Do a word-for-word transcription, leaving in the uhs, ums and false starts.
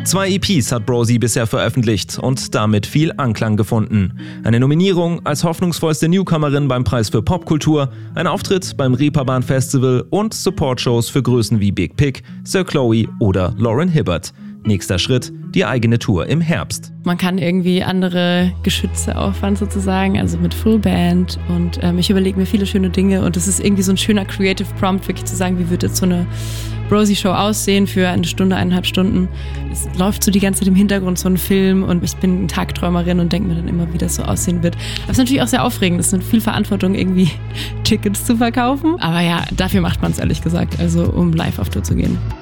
Zwei E Ps hat Brosi bisher veröffentlicht und damit viel Anklang gefunden. Eine Nominierung als hoffnungsvollste Newcomerin beim Preis für Popkultur, ein Auftritt beim Reeperbahn Festival und Support-Shows für Größen wie Big Pig, Sir Chloe oder Lauren Hibbert. Nächster Schritt, die eigene Tour im Herbst. Man kann irgendwie andere Geschütze aufwand sozusagen, also mit Fullband und ähm, ich überlege mir viele schöne Dinge und es ist irgendwie so ein schöner Creative Prompt, wirklich zu sagen, wie wird jetzt so eine Brosi-Show aussehen für eine Stunde, eineinhalb Stunden. Es läuft so die ganze Zeit im Hintergrund so ein Film und ich bin Tagträumerin und denke mir dann immer, wie das so aussehen wird. Aber es ist natürlich auch sehr aufregend, es ist eine viel Verantwortung, irgendwie Tickets zu verkaufen. Aber ja, dafür macht man es ehrlich gesagt, also um live auf Tour zu gehen.